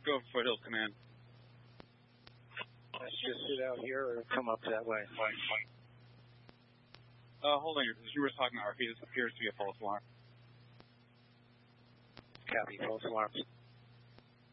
Go for Foothills Command. Let's just sit out here or come up that way. Hold on, you were talking RP. This appears to be a false alarm. Copy, false alarms.